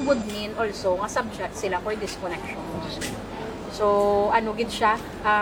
would mean also nga subject sila for disconnection. So gid siya,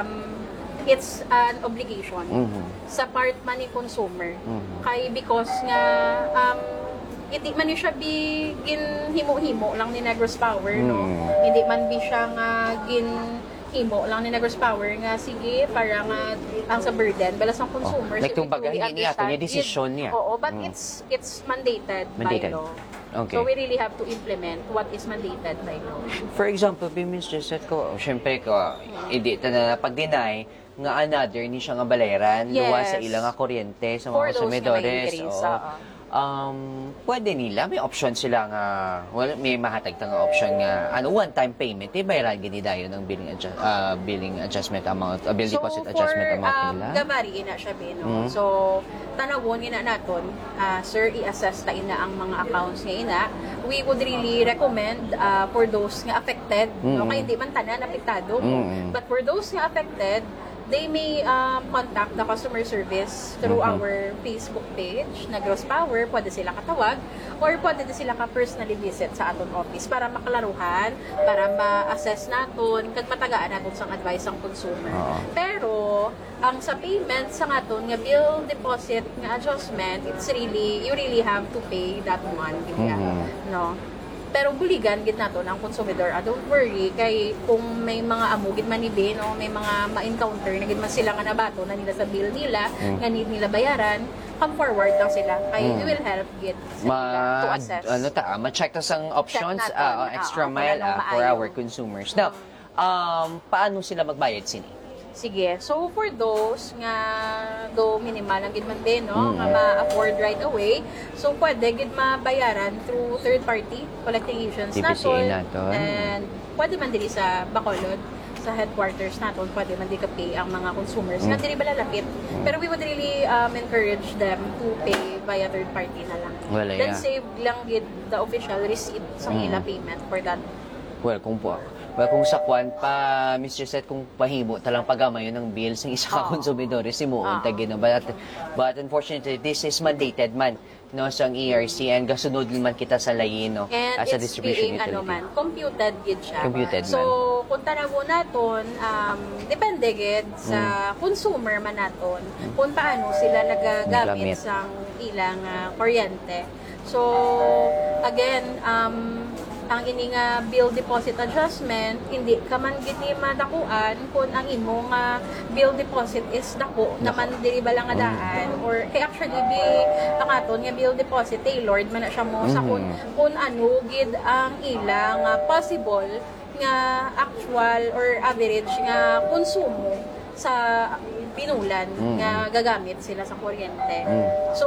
it's an obligation sa part man ni consumer. Kay because nga hindi man ni siya bigin himo-himo lang ni Negros Power, no? Hindi man bi siya nga himo lang ni Negros Power nga sige para nga ang sa burden balas ang consumer. Like itong baga hindi niya ito niya decision niya. Oo, but it's mandated by law. Okay. So we really have to implement what is mandated by law. For example, Miss Jesset ko, syempre ko, hindi na pag-deny nga another ni siya nga balayaran, luwa sa ilang nga kuryente sa mga consumidores. Pwede nila, may option sila nga, well, may mahatag nga option nga, one-time payment, bayaran gini dayo ng billing adjustment amount, bill deposit adjustment amount nila. So, gabari ina siya, no? So, tanawon ina naton, sir, i-assess na ina ang mga accounts nga ina. We would really recommend for those nga affected, no? Kaya hindi man tanan apektado, but for those nga affected, they may contact the customer service through our Facebook page, Negros Power. Pwede sila katawag or pwede sila ka-personally visit sa aton office para makalaruhan, para ma-assess naton, kag matagaan naton sang advice ang consumer. Pero, ang sa payment sa aton nga bill deposit nga adjustment, it's really, you really have to pay that month. No? Pero buligan gid nato ang consumidor. Don't worry kay kung may mga amo gid man ibe, no, may mga ma-encounter na gid man sila nga nabato na nila sa bill nila, nga need nila bayaran, come forward lang sila. Kay we will help gid to assess. Ma-check tas ang options, extra mile for our consumers. Now, paano sila magbayad sini? Sige. So, for those nga do minimal ang gid man din, no, nga ma-afford right away, so pwede gid mabayaran through third party collecting agents naton. And pwede man diri sa Bacolod, sa headquarters naton, pwede man di ka-pay ang mga consumers nga diri balalapit. Pero we would really encourage them to pay via third party na lang. Then save lang gid the official receipt sa ila payment for that. Well, kung sa kwan pa, Miss Jesset, kung pahimo talang pagamayon ng bills ng isa ka konsumidores, si Muon tagin. But unfortunately, this is mandated man, no, sa ERC, and gasunod man kita sa layin, no, as a distribution utility. Computed gid siya. So, kung tanawo naton, depende gid sa consumer man naton, kung paano sila nagagamit sa ilang kuryente. So, again, ang ini nga bill deposit adjustment, hindi ka man gini madakuan kung ang imo nga bill deposit is dako naman diri ba lang nga daan, or kay actually ang aton nga bill deposit tailored man na siya mo sa kung ano gid ang ilang possible nga actual or average nga konsumo sa pinulan nga gagamit sila sa kuryente. So,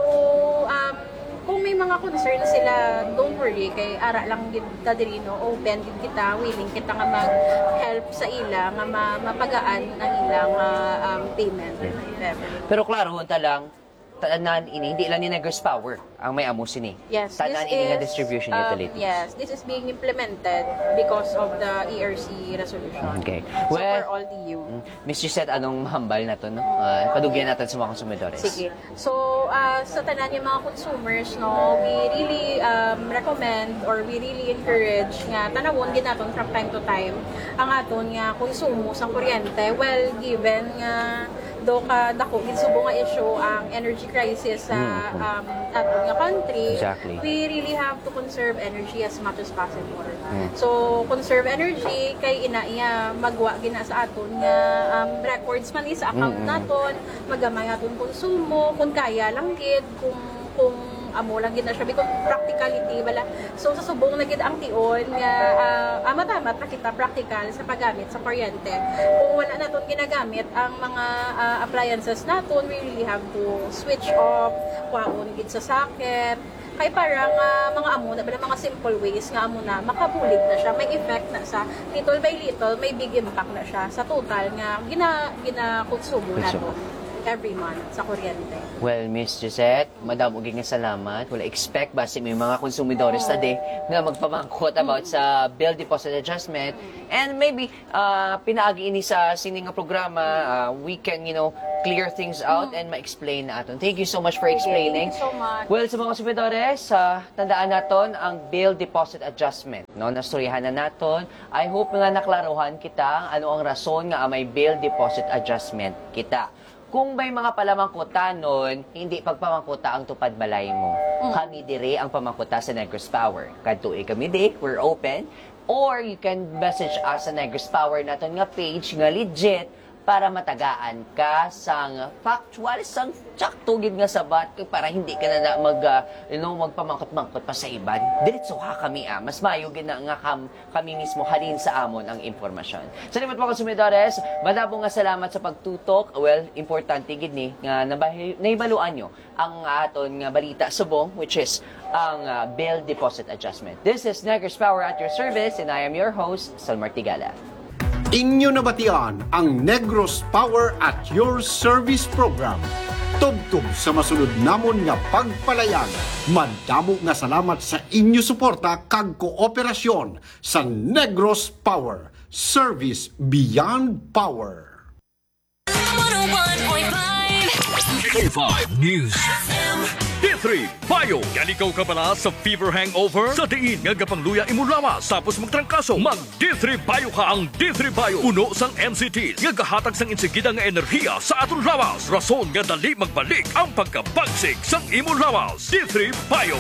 kung may mga concern sila, don't worry, kay ara lang kita diri, no, open gid kita, willing kita nga mag-help sa ila nga mapagaan ang ilang payment. Pero klaro hunta lang, tanan ini hindi lang ni Negros Power ang may amo sini. Yes, tanan ini nga distribution utilities. Yes, this is being implemented because of the ERC resolution. Okay. So for all the EU. Miss Jesset, anong mahambal na to, no? Padugyan natin sa mga konsumidores. Sige. So, sa tanan yung mga consumers, no, we really recommend or we really encourage nga tanawon gid naton from time to time ang aton nga konsumo sa kuryente. Well, given nga do ka dako gid subo nga issue ang energy crisis sa aton nga country, we really have to conserve energy as much as possible. So conserve energy kay ina iya magwa gina sa aton nga records man sa account naton, magamay aton konsumo kung kaya lang gid, kung amo lang gid na siya because practicality wala. So sa subong na gid ang tion nga matamat ra kita practical sa paggamit sa kuryente. Kung wala naton ginagamit ang mga appliances naton, we really have to switch off, kwaon gid sa socket. Kay parang mga amo na mga simple ways nga amo na makabulig na siya, may effect na sa little by little, may big impact na siya sa total nga gina konsumo naton. every month sa kuryente. Well, Miss Gisette, madam uging nga salamat. Wala expect basi may mga konsumidores tadi nga magpamangkot about sa bill deposit adjustment. And maybe pinaagi ini sa sining nga programa, we can, clear things out and ma-explain na aton. Thank you so much for explaining. Thank you so much. Well, sa mga konsumidores, tandaan naton ang bill deposit adjustment. No, nastoryahan na naton. I hope nga naklaruhan kita ano ang rason nga may bill deposit adjustment kita. Kung may mga palamangkuta nun, hindi pagpamangkuta ang tupad balay mo. Kami dire ang pamangkuta sa Negros Power. Kadtoi kami di, we're open. Or you can message us sa Negros Power naton nga page nga legit para matagaan ka sang factual, sang tsaktugid nga sabat para hindi ka na magpamangkot-mangkot pa sa iban. Diretso ha kami mas mayo gina nga kami mismo halin sa amon ang impormasyon. Salamat mga konsumidores, madamo nga salamat sa pagtutok. Well, importante gid ni nga nahibaluan nyo ang aton nga balita subong, which is ang bill deposit adjustment. This is Negros Power at your service and I am your host, Salmar Tigala. Inyo nabatian ang Negros Power at your service program. Tubtub sa masunod namon nga pagpalayag. Madamo nga salamat sa inyo suporta kag kooperasyon sa Negros Power. Service beyond power. 101.5 News D3 Bayo. Ganikaw ka pala sa fever hangover? Sa diin nga gapangluya imo lawas tapos magtrangkaso. Mag D3 Bayo ka ang D3 Bayo. Puno sang MCTs nga gahatag sang insigida nga enerhiya sa aton lawas. Rason nga dali magbalik ang pagkabagsig sang imo lawas. D3 Bayo.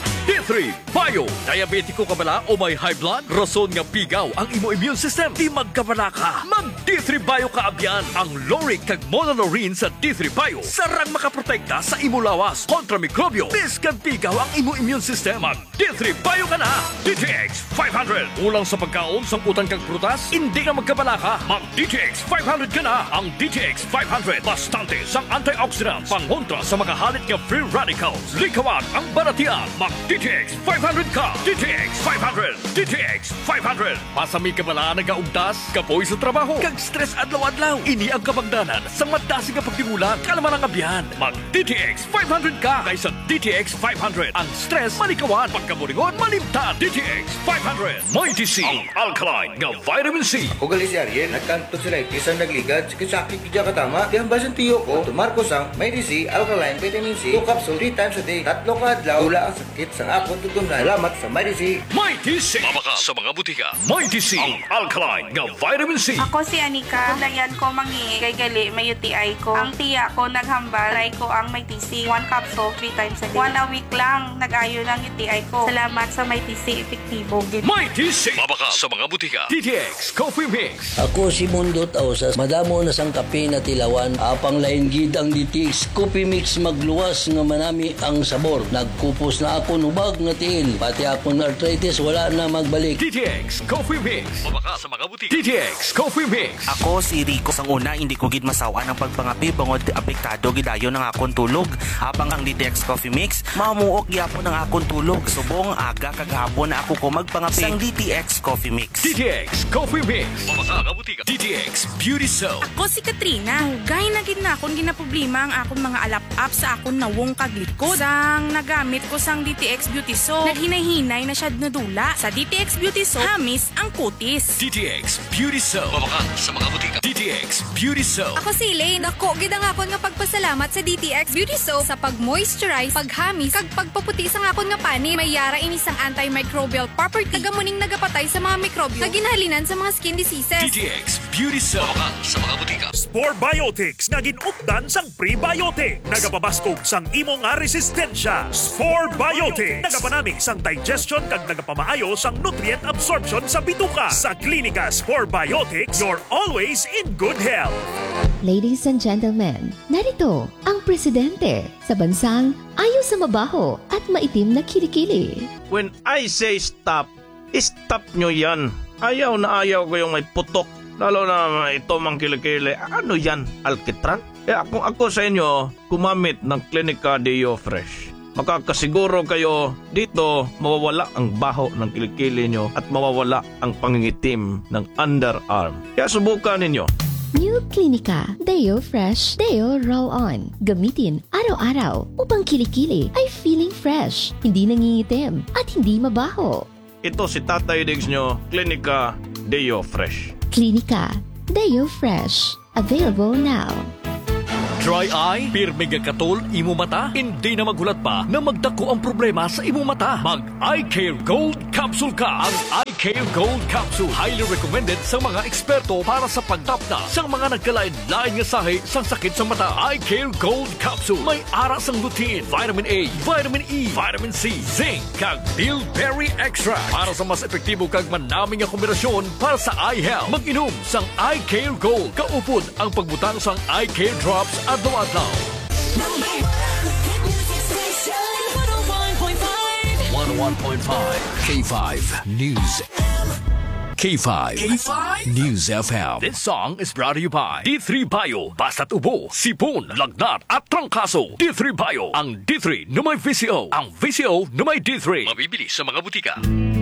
D3 Bayo. Diabetiko ka bala o may high blood? Rason nga pigaw ang imo immune system. Di magkabala ka. Mag D3 Bayo ka abyan. Ang Loric kag Monolorine sa D3 Bayo. Sarang makaprotekta sa imo lawas kontra mikrobyo. Biskan pigaw ang imo immune system. Mag D3 Bayo ka na. DTX 500. Ulang sa pagkaon sang utang kag prutas? Hindi ka magkabala ka. Mag DTX 500 ka na. Ang DTX 500 bastante sang antioxidants. Pangontra sa mga halit nga free radicals. Likawan ang baratian. Mag DTX 500 ka! DTX 500! DTX 500! Pasami ka bala nagaugdas, kapoy sa trabaho, kag stress adlaw-adlaw. Ini ang kabagdanan sa madasig nga pagtimulan, kalaman ang abyan. Mag DTX 500 ka kaysa DTX 500. Ang stress malikawan, pagkaburingon malimtan. DTX 500. May TC, ang alkaline nga vitamin C. Ako gali si Ariel, nagkanto sila isang nagligad, sakit kaya katama. Di ang basan tiyo ko, tumarkos ang May TC, alkaline vitamin C, 2 capsule 3 times a day, 3 ka adlaw, tula ang sakit sa ako tutunan. Salamat sa May TC. May TC. Mabaka sa mga butika. May TC, ang alkaline nga vitamin C. Ako si Anika. Dayan ko mangi kay gali may UTI ko. Ang tiya ko naghambal, try ko ang May TC. 1 capsule 3 times a day. 1 a week lang nag-ayo ng UTI ko. Salamat sa May TC, epektibo gid. May TC. Mabaka sa mga butika. DTX Coffee Mix. Ako si Mundot Ausas. Madamo na sang kape na tilawan. Apang lain gid ang DTX Coffee Mix magluwas nga manami ang sabor. Nagkupos na ako nubag nga tiil. Pati akong arthritis wala na magbalik. DTX Coffee Mix. Mabaka sa mga butika. DTX Coffee Mix. Ako si Rico. Sang una, hindi ko gid masawa ng pagpangapi bangod apektado gidayo ng akong tulog. Habang ang DTX Coffee Mix, mamuok gyapon ng akong tulog. Subong aga kaghapon na ako ko magpangapi sang DTX Coffee Mix. DTX Coffee Mix. Mabaka sa butika. DTX Beauty Soap. Ako si Katrina. Hugay na gid na akong ginaproblema ang akong mga alap-up sa akong nawong kaglikod. Sang nagamit ko sang DTX Beauty Soap, naghinay-hinay na siya nadula. Sa DTX Beauty Soap, hamis ang kutis. DTX Beauty Soap. Mabaka sa mga butika. DTX Beauty Soap. Ako si Elaine. Dako gid ang akon nga pagpasalamat sa DTX Beauty Soap sa pag-moisturize, paghamis, kag pagpaputi sa akon nga pani. May yara ini sang antimicrobial property. Tagamuning nagapatay sa mga mikrobyo sa ginhalinan sa mga skin diseases. DTX Beauty Soap. Mabaka sa mga butika. Spore Biotics nga ginupdan sang prebiotic. Nagapabaskog sang imo nga resistensya. Spore Biotics. Nagapanami sang digestion kag nagapamaayo sang nutrient absorption sa bituka. Sa Klinika Spore Biotics, you're always in good health. Ladies and gentlemen, narito ang presidente sa bansang ayaw sa mabaho at maitim na kilikili. When I say stop, stop nyo yan. Ayaw na ayaw ko yung may putok. Lalo na ito mang kilikili. Ano yan? Alkitran? Kaya kung ako sa inyo, kumamit ng Klinika Deo Fresh. Makakasiguro kayo dito mawawala ang baho ng kilikili nyo at mawawala ang pangingitim ng underarm. Kaya subukan ninyo. New Clinica Deo Fresh Deo Roll-On. Gamitin araw-araw upang kilikili ay feeling fresh, hindi nangingitim at hindi mabaho. Ito si Tatay Diggs nyo, Clinica Deo Fresh. Clinica Deo Fresh. Available now. Dry eye, pirmi katol, imo mata, hindi na magulat pa na magdako ang problema sa imo mata. Mag Eye Care Gold Capsule ka. Ang Eye Care Gold Capsule highly recommended sa mga eksperto para sa pagtapna sa mga nagkalain-lain nga sahi sa sakit sa mata. Eye Care Gold Capsule may ara sang lutein, vitamin A, vitamin E, vitamin C, zinc, kag bilberry extract para sa mas epektibo kag manaming nga kombinasyon para sa eye health. Mag-inom sang Eye Care Gold. Kaupod ang pagbutang sang Eye Care Drops adlaw-adlaw. 101.5 K5 News. K5 News FM. This song is brought to you by D3 Bio. Basta't ubo, sipon, lagnat at trangkaso. D3 Bio. Ang D3 na may VCO. Ang VCO na may D3. Mabibili sa mga butika.